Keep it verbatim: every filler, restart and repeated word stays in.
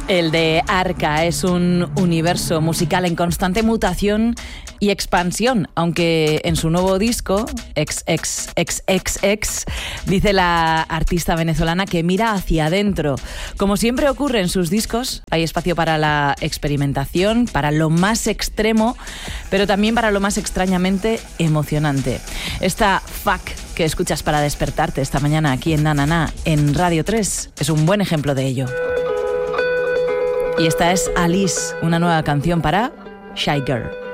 El de Arca es un universo musical en constante mutación y expansión, aunque en su nuevo disco, equis equis equis equis equis, dice la artista venezolana que mira hacia adentro. Como siempre ocurre en sus discos, hay espacio para la experimentación, para lo más extremo, pero también para lo más extrañamente emocionante. Esta Fuck que escuchas para despertarte esta mañana aquí en Na Na Na, en Radio tres, es un buen ejemplo de ello. Y esta es Alice, una nueva canción para Shy Girl.